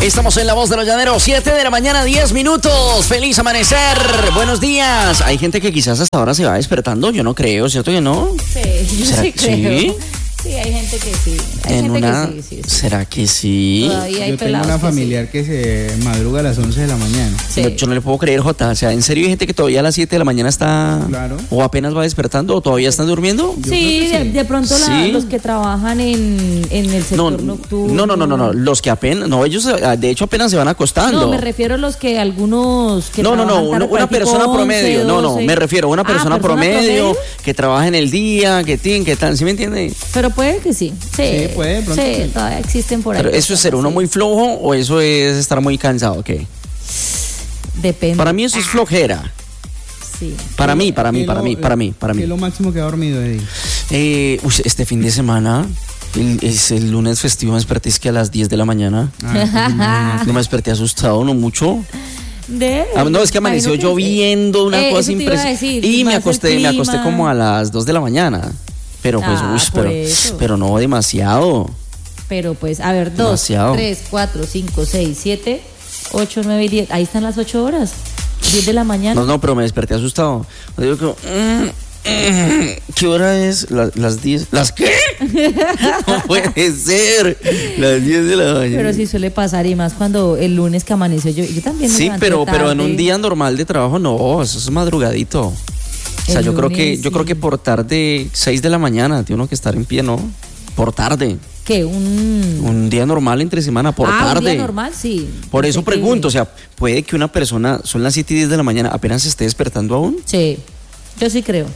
Estamos en La Voz de los Llaneros, 7 de la mañana, 10 minutos. ¡Feliz amanecer! Buenos días. Hay gente que quizás hasta ahora se va despertando. Yo no creo, ¿cierto que no? Sí, yo sí creo. ¿Sí? Sí, hay gente que sí. Hay gente que sí. ¿Será que sí? Todavía hay Yo tengo una familiar que se madruga a las 11 de la mañana. Sí. Yo no le puedo creer, Jota. O sea, ¿en serio hay gente que todavía a las 7 de la mañana está... Claro. o apenas va despertando o todavía están durmiendo? Sí, creo que sí. de pronto Sí. los que trabajan en el sector nocturno. No. Los que apenas... No, ellos de hecho apenas se van acostando. No, me refiero a los que algunos que No, trabajan tarde, una tipo persona 11, promedio. 12. Me refiero a una persona promedio promedio? que trabaja en el día, que tal, ¿sí me entiende? Pero puede que sí. Sí, puede, de pronto Sí, sí. todavía existen por ahí. Pero eso es ser uno muy flojo o eso es estar muy cansado, ¿qué? Depende. Para mí eso es flojera. Sí. Para mí. ¿Qué es lo máximo que ha dormido, Eddie? Este fin de semana, el lunes festivo, me desperté es que a las 10 de la mañana. No me desperté asustado, no mucho. No, es que amaneció imagino lloviendo, una cosa eso te iba a impresionante. decir, Y me más acosté el clima. como a las 2 de la mañana. Pero pues, por eso. pero no demasiado. Pero pues, a ver, 2, Demasiado. 3, 4, 5, 6, 7, 8, 9 y 10. Ahí están las 8 horas. 10 de la mañana. No, pero me desperté asustado. Digo como, ¿qué hora es? Las 10. ¿Las qué? No puede ser. Las 10 de la mañana. Pero sí suele pasar, y más cuando el lunes que amaneció yo también me Sí, levanté pero en un tarde. día normal de trabajo no, eso es madrugadito. O sea, El yo creo lunes, que sí. por tarde, 6 de la mañana, tiene uno que estar en pie, ¿no? Por tarde. ¿Qué? Un día normal entre semana, por tarde. Un día normal, sí. Por eso Pensé que- pregunto, o sea, puede que una persona, son las 7 y 10 de la mañana, apenas se esté despertando aún. Sí, yo sí creo.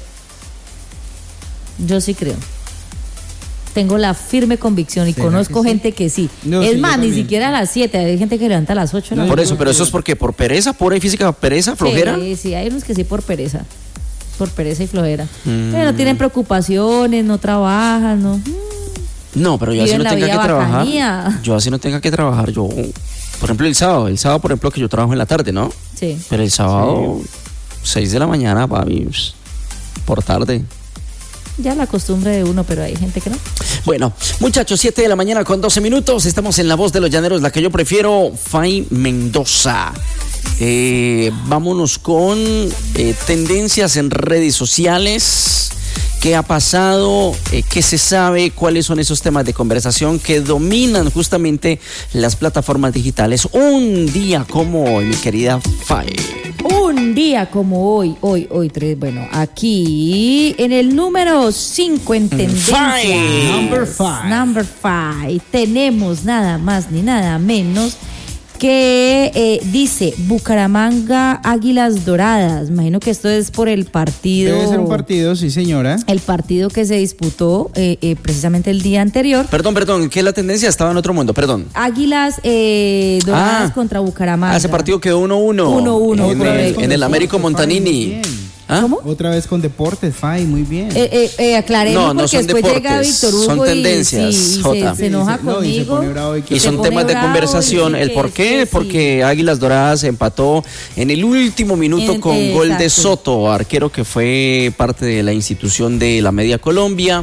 Tengo la firme convicción y ¿Será conozco que sí? gente que sí. No, es sí, más, yo ni también. siquiera a las 7, hay gente que levanta a las 8. No, ¿no? Por yo eso, creo pero que- eso es porque por pereza, pura y física, pereza, flojera. Sí, hay unos que sí por pereza y flojera. Pero no tienen preocupaciones, no trabajan, no. No, pero yo así Viven no la tenga que vida trabajar. bacanía. Yo así no tenga que trabajar. Yo, por ejemplo, el sábado, por ejemplo, que yo trabajo en la tarde, ¿no? Sí. Pero el sábado, 6 de la mañana, papi, por tarde. Ya la costumbre de uno, pero hay gente que no. Bueno, muchachos, 7 de la mañana con 12 minutos. Estamos en La Voz de los Llaneros, la que yo prefiero, Fay Mendoza. Vámonos con tendencias en redes sociales. ¿Qué ha pasado? ¿Qué se sabe? ¿Cuáles son esos temas de conversación que dominan justamente las plataformas digitales? Un día como hoy, mi querida Fay. Un día como hoy, bueno, aquí en el número 5 en tendencia. Number 5. Tenemos nada más ni nada menos que dice Bucaramanga Águilas Doradas. Imagino que esto es por el partido. Debe ser un partido, sí, señora. El partido que se disputó precisamente el día anterior. Perdón, ¿qué es la tendencia? Estaba en otro mundo, perdón. Águilas Doradas contra Bucaramanga. Ese partido quedó 1-1. 1-1, En el correcto. Américo Montanini. ¿Ah? ¿Cómo? Otra vez con deportes, Fay, muy bien. Aclaremos No porque son después llega deportes, Víctor Hugo son tendencias, y Jota. se enoja Sí, no, y se conmigo. pone bravo y Y se son pone temas de bravo, conversación. dice ¿El que por es qué? que sí. Porque Águilas Doradas empató en el último minuto con gol de Exacto. Soto, arquero que fue parte de la institución de la Media Colombia.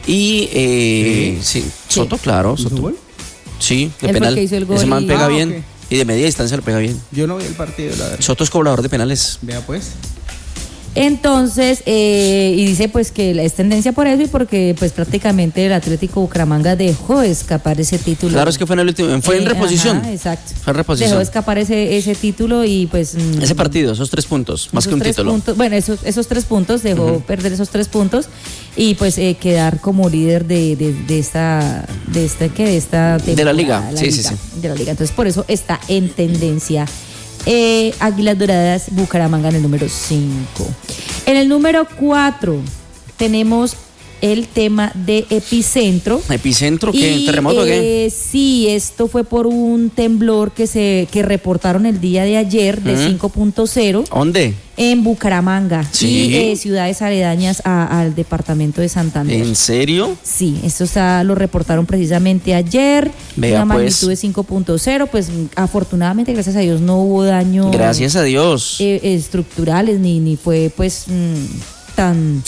Y Soto, claro. ¿Hizo Soto. gol? Sí, de Él fue el penal. que hizo el gol Ese man y- pega Ah, bien. ok. Y de media distancia lo pega bien. Yo no vi el partido, la verdad. Soto es cobrador de penales. Vea pues. Entonces, y dice pues que es tendencia por eso y porque pues prácticamente el Atlético Bucaramanga dejó escapar ese título. Claro, es que fue en el último. Fue en reposición. Ajá, exacto. Fue en reposición. Dejó escapar ese título y pues... Ese partido, esos 3 puntos, más esos que un 3 título. puntos, bueno, esos 3 puntos, dejó perder esos 3 puntos y pues quedar como líder de esta temporada, De la liga, sí. de la liga. Entonces por eso está en tendencia Águilas Doradas Bucaramanga en el número 5. En el número 4 tenemos el tema de Epicentro. ¿Epicentro qué? Y, ¿Terremoto qué? Sí, esto fue por un temblor que reportaron el día de ayer de 5.0 ¿Dónde? en Bucaramanga Sí. y ciudades aledañas al departamento de Santander. ¿En serio? Sí, esto lo reportaron precisamente ayer, Vea, una pues. magnitud de 5.0 pues afortunadamente, gracias a Dios, no hubo daño Gracias a Dios. estructurales ni fue pues tan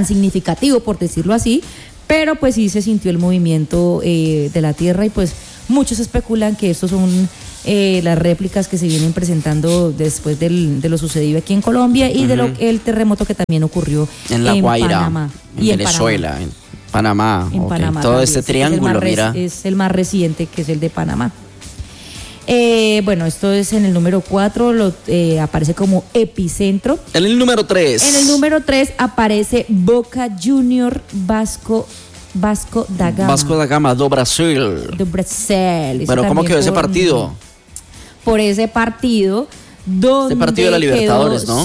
significativo, por decirlo así, pero pues sí se sintió el movimiento de la tierra y pues muchos especulan que estos son las réplicas que se vienen presentando después de lo sucedido aquí en Colombia y el terremoto que también ocurrió en La Guaira, Panamá, en Venezuela, en Panamá. En Panamá todo también, este triángulo, mira. Es el más reciente, que es el de Panamá. Bueno, esto es en el número 4, aparece como epicentro. En el número 3. En el número 3 aparece Boca Junior Vasco da Gama. Vasco da Gama, do Brasil. Do Brasil. Bueno, ¿cómo quedó ese partido? Por ese partido, donde este partido de la Libertadores, quedó ¿no?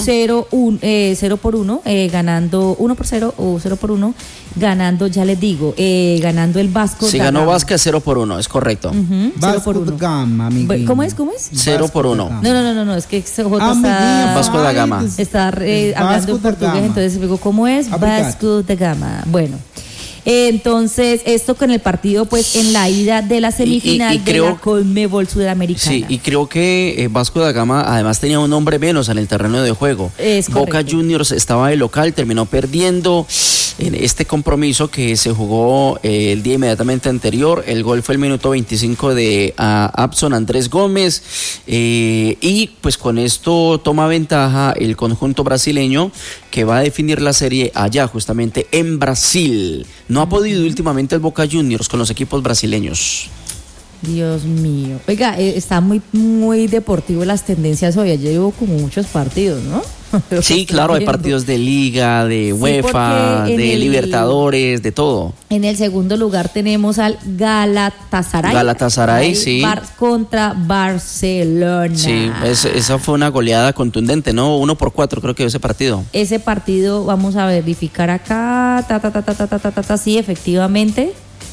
0-1, ganando 1-0 o 0-1, ganando, ya les digo, ganando el Vasco da Gama. Sí, ganó Vasco 0-1, es correcto. Vasco da Gama, amiguín. ¿Cómo es? 0-1. No, es que J Vasco da Gama. está hablando en portugués, entonces digo, ¿cómo es? Vasco da Gama. Bueno. Entonces, esto con el partido, pues, en la ida de la semifinal de la Conmebol Sudamericana. Sí, y creo que Vasco da Gama además tenía un hombre menos en el terreno de juego. Boca Juniors estaba de local, terminó perdiendo en este compromiso que se jugó el día inmediatamente anterior. El gol fue el minuto 25 de Abson Andrés Gómez, y pues con esto toma ventaja el conjunto brasileño, que va a definir la serie allá justamente en Brasil. No ha podido últimamente el Boca Juniors con los equipos brasileños. Dios mío. Oiga, está muy deportivo las tendencias hoy. Ayer hubo como muchos partidos, ¿no? Sí, claro, hay partidos de Liga, de UEFA, de Libertadores, de todo. En el segundo lugar tenemos al Galatasaray. Galatasaray, sí. Contra Barcelona. Sí, esa fue una goleada contundente, ¿no? 1-4 creo que ese partido. Ese partido, vamos a verificar acá. Sí, efectivamente.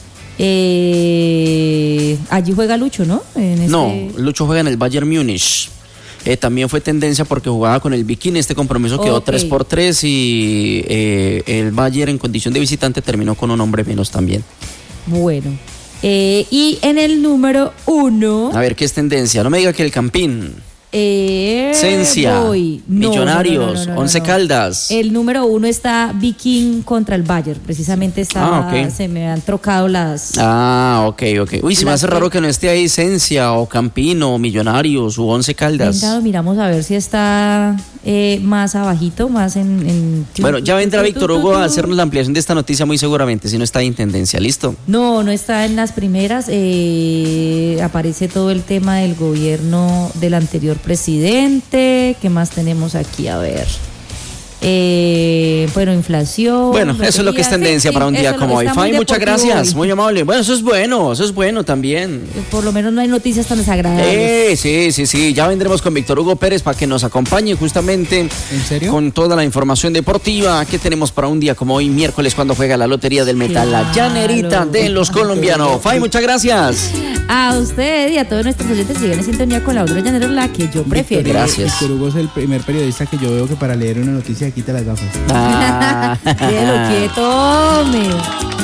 Allí juega Lucho, ¿no? No, Lucho juega en el Bayern Múnich. También fue tendencia porque jugaba con el Bikini. Este compromiso quedó 3-3 y el Bayern en condición de visitante terminó con un hombre menos también. Bueno, y en el número 1. A ver, ¿qué es tendencia? No me diga que el Campín. Cencia, Millonarios, Once Caldas. El número 1 está Viking contra el Bayern. Precisamente se me han trocado las. Ok. Uy, se me hace raro que no esté ahí Cencia o Campino, Millonarios u Once Caldas. Venga, miramos a ver si está más abajito, más en. Bueno, ya vendrá Víctor Hugo a hacernos la ampliación de esta noticia muy seguramente, si no está ahí en tendencia. ¿Listo? No está en las primeras. Aparece todo el tema del gobierno del anterior presidente. ¿Qué más tenemos aquí? A ver. Bueno, inflación. Bueno, eso es lo que es tendencia para un día como hoy. Fay, muchas gracias, muy amable. Bueno, eso es bueno también. Por lo menos no hay noticias tan desagradables. Sí, ya vendremos con Víctor Hugo Pérez para que nos acompañe justamente. ¿En serio? Con toda la información deportiva que tenemos para un día como hoy, miércoles, cuando juega la Lotería del Metal, la llanerita de los colombianos. Fay, muchas gracias. A usted y a todos nuestros oyentes siguen en sintonía con la otra llanera, la que yo prefiero. Gracias. Víctor Hugo es el primer periodista que yo veo que para leer una noticia quita las gafas. Quieto, hombre.